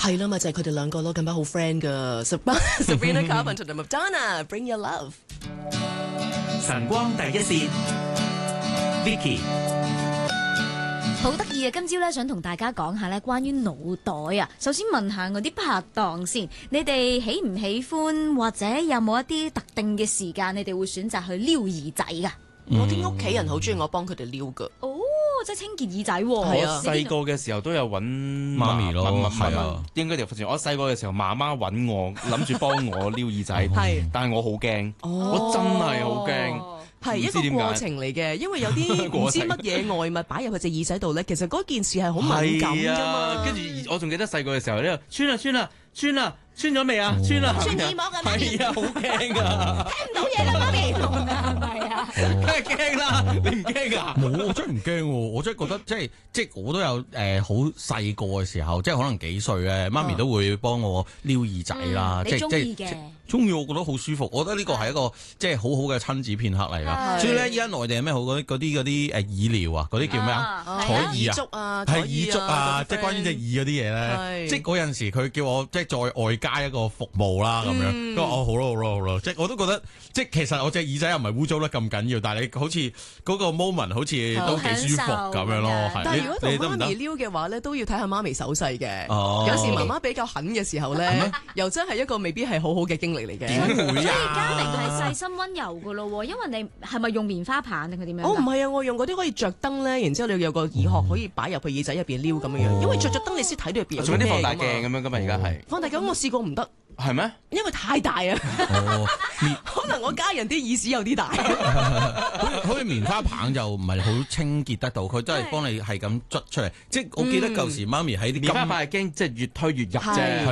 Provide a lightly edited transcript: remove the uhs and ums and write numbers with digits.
係啦嘛，就係佢哋兩個咯，近排好 friend 噶，Sabrina Carpenter 同 Madonna，Bring Your Love。 晨光第一線，Vicky。 好得意啊！今朝咧想同大家講下咧關於腦袋啊。首先問下我啲拍檔先，你哋喜唔喜歡或者有冇一啲特定嘅時間，你哋會選擇去撩耳仔㗎？ 我啲屋企人好中意我幫佢哋撩噶。 哦，即係清潔耳仔喎。 係啊， 細個嘅時候都有揾媽咪咯，係啊， 應該條發展。我細個嘅時候，媽媽揾我，諗住幫我撩耳仔， 係， 但係我好驚，我真係好驚。 係一個過程嚟嘅，因為有啲唔知乜嘢外物擺入去隻耳仔度咧，其實嗰件事係好敏感㗎嘛。 跟住我仲記得細個嘅時候咧，穿咗未啊？穿啦！ 穿耳膜㗎， 係啊，好驚啊！ 聽唔到嘢啦，媽咪，係咪啊？ 梗係驚啦！你唔驚㗎？ 冇，我真係唔驚喎！我真係覺得即係我都有好細個嘅時候，即係可能幾歲咧，媽咪都會幫我撩耳仔啦。 你中意嘅？ 中意，我覺得好舒服。我覺得呢個係一個即係好好嘅親子片刻嚟㗎。所以咧，依家內地係咩好嗰啲耳療啊，嗰啲叫咩啊？採耳啊，係耳燭啊，即係關於隻耳嗰啲嘢咧。即係嗰陣時佢叫我即係再外加一個服務啦咁樣。都話好咯，即係我都覺得即係其實我隻耳仔又唔係污糟得咁緊要，但係你好似嗰個 moment 好似都幾舒服咁樣咯。 但係如果同媽咪撩嘅話咧，都要睇下媽咪手勢嘅。有時媽媽比較狠嘅時候咧，又真係一個未必係好好嘅經歷嚟嘅。 點會啊？ 所以嘉明係細心溫柔㗎咯喎，因為你係咪用棉花棒定係點樣？ 唔係啊，我用嗰啲可以着燈咧，然之後你有個耳殼可以擺入去耳仔入邊撩咁樣樣，因為着咗燈你先睇到入邊有仲有啲放大咩㗎嘛。 鏡咁樣㗎嘛，而家係放大鏡我試過唔得。 係咩？ 因為太大啊！可能我家人啲耳屎有啲大。 好似棉花棒就唔係好清潔得到，佢真係幫你係咁捽出嚟。即係我記得舊時媽咪喺啲棉花棒係驚即係越推越入啫。